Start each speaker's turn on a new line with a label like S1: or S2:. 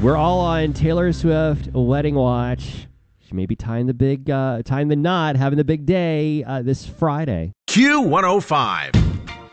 S1: We're all on Taylor Swift wedding watch. She may be tying the knot, having the big day this Friday.
S2: Q105.